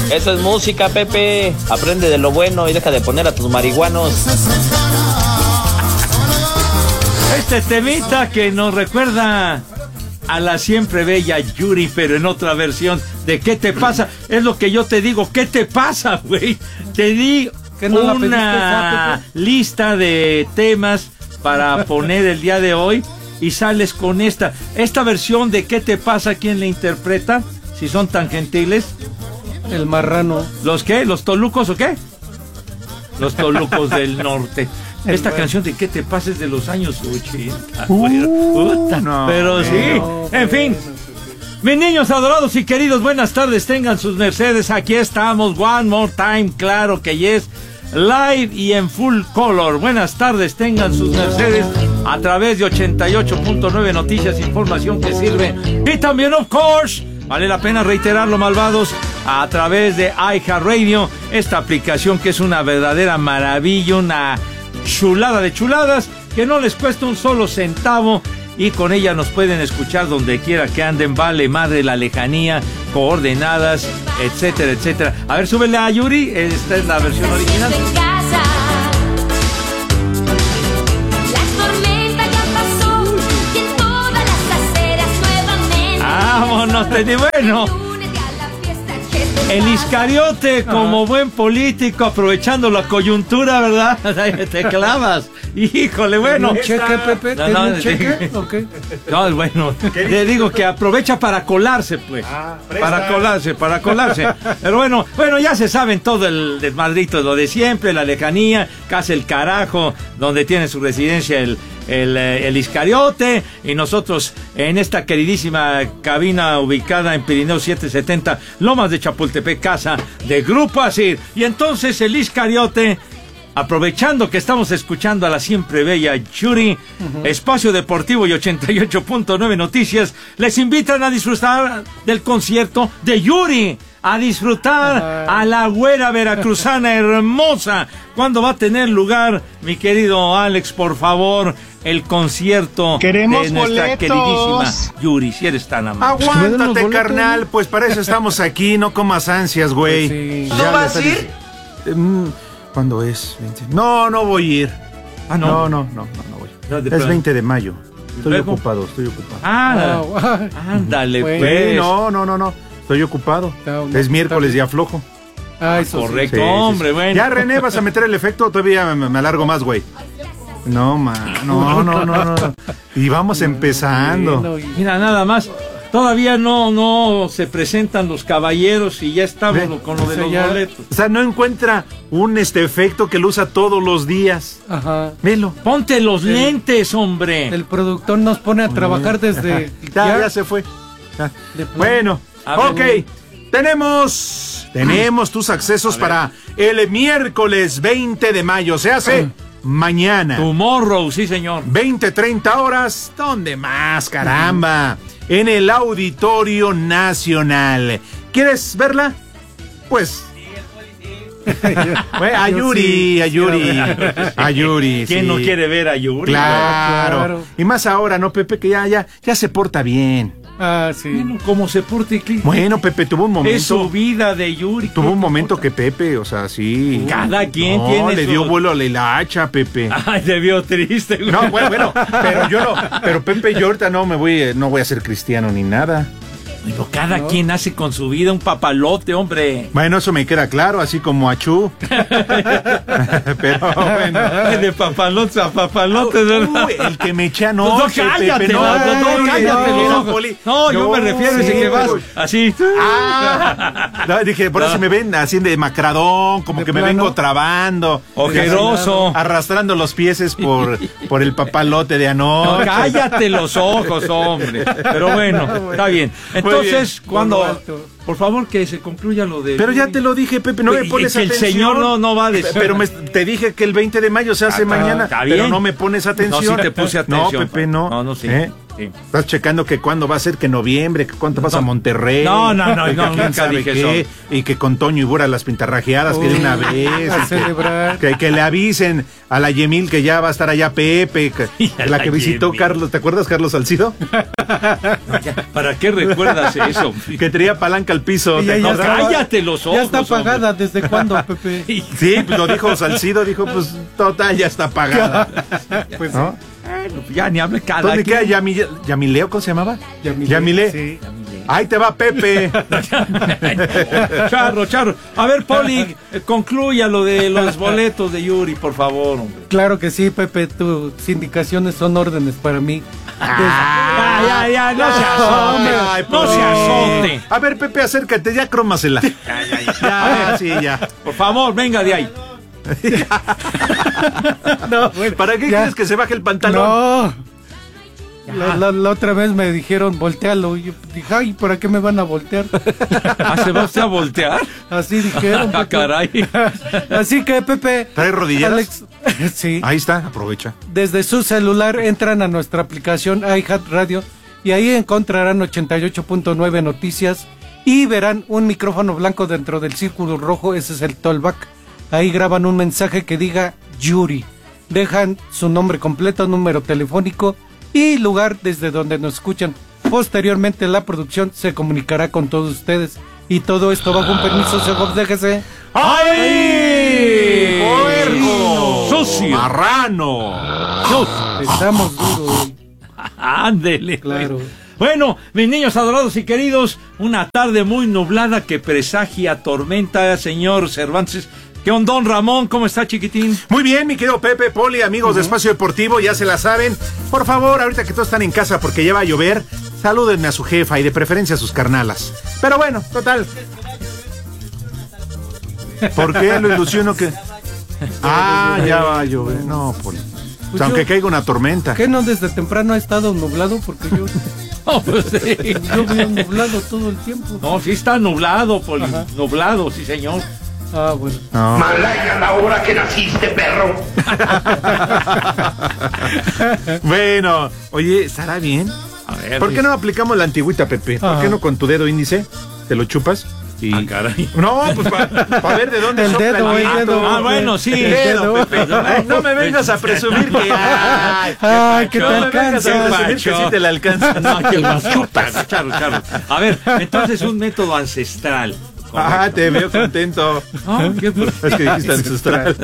Eso es música, Pepe. Aprende de lo bueno y deja de poner a tus marihuanos. Este temita que nos recuerda a la siempre bella Yuri, pero en otra versión de ¿qué te pasa? Es lo que yo te digo, ¿qué te pasa, güey? Te di una lista de temas para poner el día de hoy y sales con esta versión de ¿qué te pasa? ¿Quién la interpreta? Si son tan gentiles. El marrano. ¿Los qué? ¿Los tolucos o qué? Los tolucos del norte. Esta canción de ¿qué te pasa? Es de los años 80. No, pero sí, en fin. Mis niños adorados y queridos, buenas tardes, tengan sus mercedes. Aquí estamos, one more time, claro que yes, live y en full color. Buenas tardes, tengan sus mercedes a través de 88.9 Noticias, información que sirve. Y también, of course, vale la pena reiterarlo, malvados, a través de iHeartRadio, esta aplicación que es una verdadera maravilla, una chulada de chuladas, que no les cuesta un solo centavo y con ella nos pueden escuchar donde quiera que anden, vale madre la lejanía, coordenadas, etcétera, etcétera. A ver, súbele a Yuri, esta es la versión original. Vámonos, bueno. El Iscariote, como buen político, aprovechando la coyuntura, ¿verdad? Te clavas. Híjole, bueno. ¿Un cheque, Pepe? ¿Tiene un cheque? ¿O qué? No, bueno, le digo que aprovecha para colarse, pues. Para colarse. Pero bueno, ya se saben todo el desmadrito, lo de siempre, la lejanía, casa el carajo, donde tiene su residencia el Iscariote, y nosotros en esta queridísima cabina ubicada en Pirineo 770, Lomas de Chapultepec, casa de Grupo Asir. Y entonces el Iscariote, aprovechando que estamos escuchando a la siempre bella Yuri, Espacio Deportivo y 88.9 Noticias, les invitan a disfrutar del concierto de Yuri, a disfrutar a la güera veracruzana hermosa. ¿Cuándo va a tener lugar, mi querido Alex, por favor, el concierto de nuestra boletos, queridísima Yuri, si eres tan amable? Aguántate, carnal, pues para eso estamos aquí, no comas ansias, güey. Sí. ¿No vas a ir? ¿Cuándo es? No voy a ir. Ah, no. No voy. Es 20 de mayo. Estoy ocupado. Ándale, Bueno. pues. No. Estoy ocupado. Es miércoles y aflojo. Eso correcto, Sí. hombre, bueno. Ya, René, ¿vas a meter el efecto? Todavía me alargo más, güey. No. Y vamos empezando. Bueno, Mira, nada más. Todavía no se presentan los caballeros y ya estamos con lo de los boletos. O sea, no encuentra un efecto que lo usa todos los días. Ajá. Velo. Ponte los lentes, hombre. El productor nos pone a trabajar desde... Ya se fue. Ya. Bueno, ok. Tenemos tus accesos para el miércoles 20 de mayo. Se hace mañana. Tomorrow, sí, señor. 20-30 horas. ¿Dónde más, caramba? En el Auditorio Nacional. ¿Quieres verla? Pues... a Yuri. ¿Quién no quiere ver a Yuri? Claro. Y más ahora, ¿no, Pepe? Que ya se porta bien. Ah, sí. Bueno, como se porte, Bueno, Pepe tuvo un momento. es su vida de Yuri. Tuvo un momento que Pepe, o sea, sí. Cada quien tiene le su... dio vuelo a la hacha, Pepe. Ay, se vio triste, güey. No, bueno, pero Pepe, yo ahorita no voy a ser cristiano ni nada. Pero cada quien hace con su vida un papalote, hombre. Bueno, eso me queda claro, así como a Chu. Pero bueno. De papalote a papalote, ¿verdad? El que me echa No, cállate, Pepe, cállate los ojos. Poli. No, yo me refiero a ese que vas así. No, dije, por eso me ven así de macradón, como De que me plano. vengo trabando. Ojeroso. Arrastrando los pieses por el papalote de No, anoche. cállate los ojos, hombre. Pero bueno, está bien. Entonces, cuando, por favor, que se concluya lo de... Pero ya te lo dije, Pepe, no me pones que el atención. señor no va a decir. Pero te dije que el 20 de mayo se hace mañana, está bien. pero no me pones atención. No, sí te puse atención. No, Pepe, no. No, sí. Sí. Estás checando que cuándo va a ser, que noviembre, que cuánto pasa a Monterrey. No, que quién nunca sabe dije qué, eso. y que con Toño y Bura las pintarrajeadas, que de una vez. A celebrar. Que le avisen a la Yemil que ya va a estar allá Pepe, la que visitó Yemil. Carlos, ¿te acuerdas Carlos Salcido? ¿Para qué recuerdas eso? Que traía palanca al piso. Y ya ¿te No, acuerdas? cállate los ojos. Ya está hombre. pagada. ¿Desde cuándo, Pepe? Sí, pues lo dijo Salcido, dijo, pues total, ya está pagada. Pues ¿No? Bueno, ya ni hable cada ¿Dónde quien. queda Yamileo? ¿Cómo se llamaba? Yamile. Sí. Ahí te va Pepe. Charro. A ver, Poli, concluya lo de los boletos de Yuri, por favor, hombre. Claro que sí, Pepe. Tus indicaciones son órdenes para mí. Ya, no se azote. Ay, No se azote. A ver, Pepe, acércate, ya crómasela. Ya, sí, ya. Por favor, venga de ahí. No, bueno, ¿Para qué ya. quieres que se baje el pantalón? No. La otra vez me dijeron voltealo. Y yo dije, ay, ¿para qué me van a voltear? ¿Se va usted a voltear? Así dijeron. Ah, Pepe. caray. Así que, Pepe. ¿Trae rodilleras? Alex, sí. Ahí está, aprovecha. Desde su celular entran a nuestra aplicación iHeart Radio y ahí encontrarán 88.9 noticias y verán un micrófono blanco dentro del círculo rojo, ese es el tollback. Ahí graban un mensaje que diga Yuri. Dejan su nombre completo, número telefónico y lugar desde donde nos escuchan. Posteriormente la producción se comunicará con todos ustedes. Y todo esto bajo un permiso, déjese. ¡Ay! ¡Puerco! ¡Sucio! ¡Marrano! Estamos duros. Ándele. Claro. Bueno, mis niños adorados y queridos, una tarde muy nublada que presagia tormenta, señor Cervantes. ¿Qué onda, don Ramón? ¿Cómo está, chiquitín? Muy bien, mi querido Pepe, Poli, amigos de Espacio Deportivo, ya se la saben. Por favor, ahorita que todos están en casa porque ya va a llover, salúdenme a su jefa y de preferencia a sus carnalas. Pero bueno, total. ¿Por qué lo ilusiono que...? Ah, ya va a llover. No, Poli. O sea, aunque caiga una tormenta. ¿Qué no desde temprano ha estado nublado? Porque yo No, pues, sí. veo nublado todo el tiempo. No, sí está nublado, Poli. Ajá. Nublado, sí, señor. Ah, bueno. No. Malaya la hora que naciste, perro. Bueno, oye, ¿estará bien? A ver. ¿Por qué no aplicamos la antigüita, Pepe? ¿Por Ajá. qué no con tu dedo índice te lo chupas? Y... Ah, caray. No, pues para ver de dónde El sopla dedo, el viento. dedo. Ah, bueno, sí. El dedo, El Pepe. dedo. Ay, no me vengas a presumir que... Ay, que te no me vengas a alcanza. presumir que sí te la alcanza. No, que las chupas. Charro. A ver, entonces un método ancestral. Ah, te veo contento. Ah, ¿qué? Es que dijiste ancestral.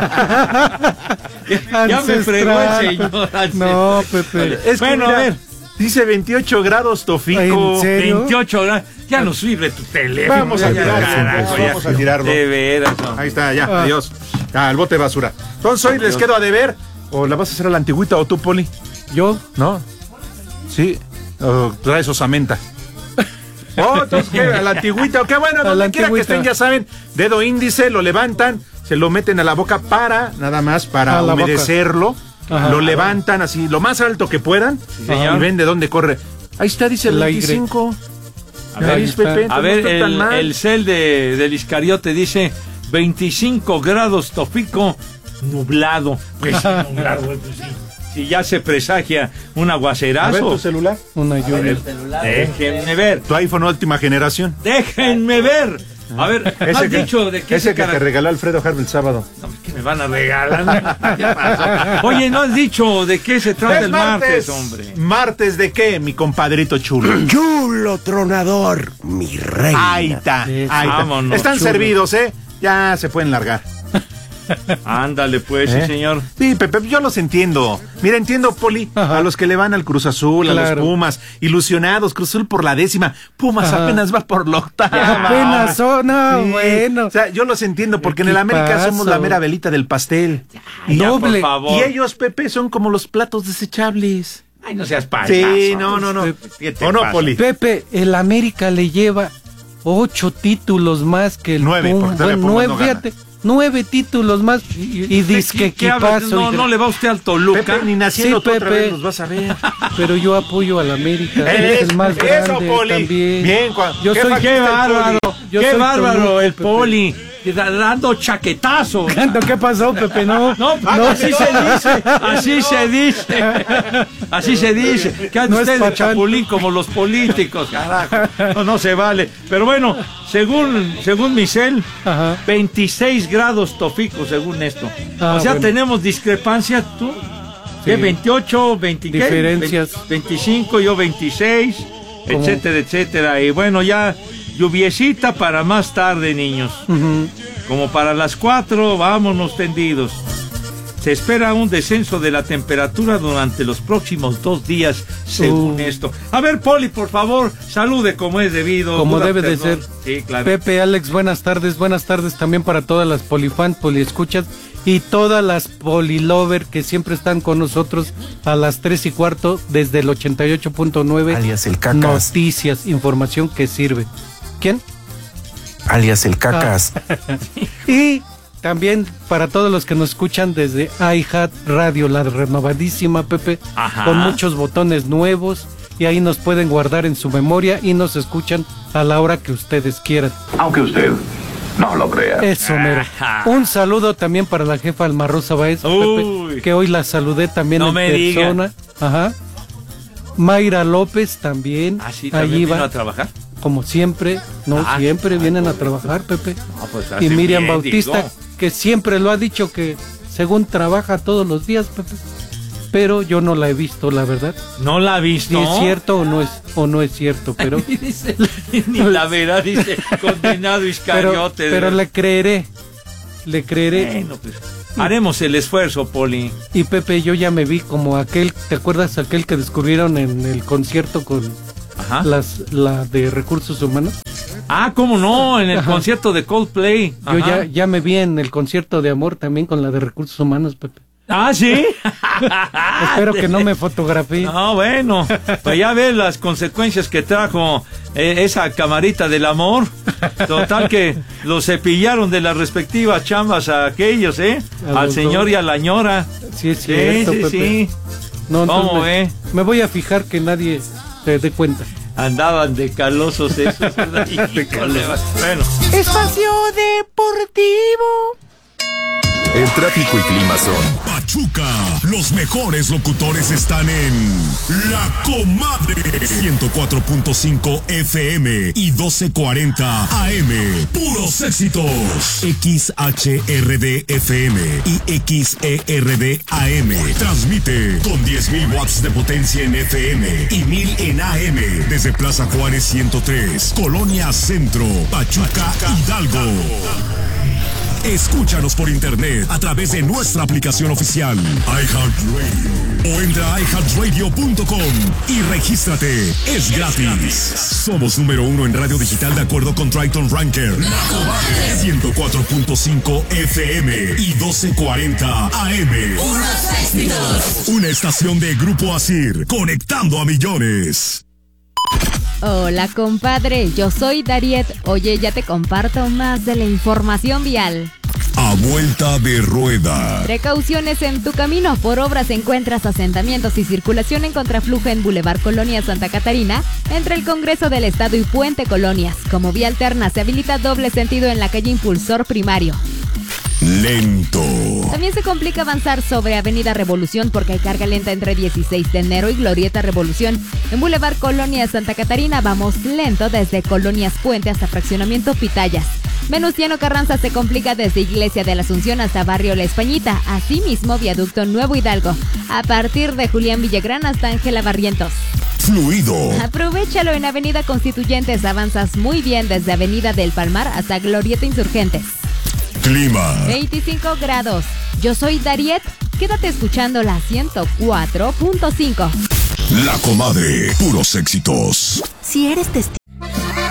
Ya me fregó el señor. No, Pepe. Es que Bueno, mira, a ver. dice 28 grados, Tofico. ¿En serio? 28 grados. Ya no sirve tu teléfono. Vamos a Ya, tirarlo, carajo, ya. vamos a tirarlo. De veras, hombre. Ahí está, ya, Ah. adiós. Ah, el bote de basura. Entonces hoy les quedo a deber. ¿O la vas a hacer a la antigüita o tú, Poli? Yo, ¿No? Sí. O traes osamenta. Oh, entonces, ¿qué? ¿A la antigüita? ¿O qué? Bueno, A la donde quiera que antigüita. estén, ya saben, dedo índice, lo levantan, se lo meten a la boca nada más para A la boca. humedecerlo. Ajá. Lo levantan así, lo más alto que puedan. señor. Y ven de dónde corre. Ahí está, dice el La 25. A ver, Ahí está. Pepe, A no ver, está tan mal. el cel del Iscariote dice 25 grados, Tofico, nublado. Pues sí, nublado, pues sí. Si ya se presagia un A ver tu aguacerazo. celular. una lluvia. Déjenme ver. Tu iPhone última generación. Déjenme ver. A ver, ¿has Ese que, dicho de qué ese se que te caracteriza? regaló Alfredo Harvey el sábado. No, que me van a regalar. ¿Qué pasó? Oye, ¿no has dicho de qué se trata el martes, hombre? ¿Martes de qué, mi compadrito chulo? Chulo tronador, mi rey. Ahí está, ahí está. Vámonos, Están chulo. servidos, ¿eh? Ya se pueden largar. Ándale, pues, sí, señor. Sí, Pepe, yo los entiendo. Mira, entiendo, Poli, Ajá. a los que le van al Cruz Azul, a los Claro. Pumas, ilusionados, Cruz Azul por la 10ª, Pumas Ajá. apenas va por la 8ª. Apenas son, no, Sí. bueno. O sea, yo los entiendo, porque en el América Equipazo. somos la mera velita del pastel. Ya, por Doble. favor. Y ellos, Pepe, son como los platos desechables. Ay, no seas payaso. Sí, no. ¿Qué te ¿O no, pasa? Poli? Pepe, el América le lleva 8 títulos más que el 9, Puma. porque todavía Bueno, Pumas 9, no gana. fíjate, 9 títulos más y disque ¿Qué hablas? equipazo. No le va usted al Toluca. Pepe, ni naciendo Sí, tú otra Pepe. vez los vas a ver. Pero yo apoyo al América, es el más Eso, grande Poli. también. Bien, yo qué soy factista ¡Qué el bárbaro! Poli. Yo ¡Qué soy bárbaro Toluca, el Pepe. Poli! dando chaquetazos. ¿Qué pasó, Pepe? No, así se dice. Que No es usted de patán. chapulín como los políticos, carajo. No se vale. Pero bueno, según Michelle, Ajá. 26 grados Tofico, según esto. Ah, o sea, bueno. tenemos discrepancia, tú. Sí. ¿Qué? 28, 20, ¿qué? Diferencias. 25, yo 26, ¿Cómo? etcétera, etcétera. Y bueno, ya lluviecita para más tarde, niños. Ujú. Como para las 4, vámonos tendidos. Se espera un descenso de la temperatura durante los próximos 2 días, según esto. A ver, Poli, por favor, salude como es debido. Como Good debe de ser. afternoon. Sí, claro. Pepe, Alex, buenas tardes también para todas las polifans, poliescuchas y todas las polilover que siempre están con nosotros a las 3:15 desde el 88.9. Alias el Cacas. Noticias, información que sirve. ¿Quién? Alias el Cacas. Y también para todos los que nos escuchan desde iHeart Radio, la renovadísima, Pepe, Ajá. con muchos botones nuevos, y ahí nos pueden guardar en su memoria y nos escuchan a la hora que ustedes quieran. Aunque usted no lo crea. Eso, mero. Ajá. Un saludo también para la jefa Alma Rosa Baez, Uy. Pepe, que hoy la saludé también No en me diga. persona. Ajá. Mayra López también. ¿Ah, sí? allí ¿También vino va, a trabajar? como siempre, no Ah, siempre vienen a trabajar, Pepe. No, pues Y hace Miriam bien, Bautista, digo. que siempre lo ha dicho que según trabaja todos los días, Pepe. Pero yo no la he visto, la verdad. ¿No la ha visto? Si es cierto o no es cierto, pero Y dice, ni la verá, dice, condenado Iscariote. pero le creeré. Le creeré. Bueno, pues, haremos el esfuerzo, Poli. Y Pepe, yo ya me vi como aquel, ¿te acuerdas aquel que descubrieron en el concierto con Ajá. la de Recursos Humanos? Ah, ¿cómo no? En el Ajá. concierto de Coldplay. Yo Ajá. ya me vi en el concierto de Amor también con la de Recursos Humanos, Pepe. Ah, ¿sí? Espero que no me fotografíe. No, bueno, pues ya ves las consecuencias que trajo esa camarita del amor. Total que los cepillaron de las respectivas chambas a aquellos, A al los señor dos. y a la ñora. Sí, es cierto, sí, Pepe. sí. No, entonces ¿Cómo ve? me voy a fijar que nadie se dé cuenta. Andaban de calosos esos, ¿verdad? Híjole, bueno. Espacio Deportivo. El tráfico y clima son Pachuca. Los mejores locutores están en La Comadre 104.5 FM y 1240 AM. Puros éxitos. XHRD FM y XERD AM. Transmite con 10.000 watts de potencia en FM y 1.000 en AM desde Plaza Juárez 103, Colonia Centro, Pachuca, Hidalgo. Escúchanos por internet a través de nuestra aplicación oficial iHeartRadio o entra a iHeartRadio.com y regístrate. Es gratis. Somos número 1 en radio digital de acuerdo con Triton Ranker. 104.5 FM y 1240 AM. Una estación de Grupo Asir conectando a millones. Hola compadre, yo soy Dariet. Oye, ya te comparto más de la información vial. A vuelta de rueda. Precauciones en tu camino. Por obras encuentras asentamientos y circulación en contraflujo en Boulevard Colonia Santa Catarina, entre el Congreso del Estado y Puente Colonias. Como vía alterna se habilita doble sentido en la calle Impulsor Primario. Lento. También se complica avanzar sobre Avenida Revolución porque hay carga lenta entre 16 de enero y Glorieta Revolución. En Boulevard Colonia Santa Catarina vamos lento desde Colonias Puente hasta Fraccionamiento Pitayas. Venustiano Carranza se complica desde Iglesia de la Asunción hasta Barrio La Españita. Asimismo, Viaducto Nuevo Hidalgo, a partir de Julián Villagrán hasta Ángela Barrientos. Fluido. Aprovechalo en Avenida Constituyentes. Avanzas muy bien desde Avenida del Palmar hasta Glorieta Insurgentes. Clima. 25 grados. Yo soy Dariet. Quédate escuchando la 104.5. La Comadre. Puros éxitos. Si eres testigo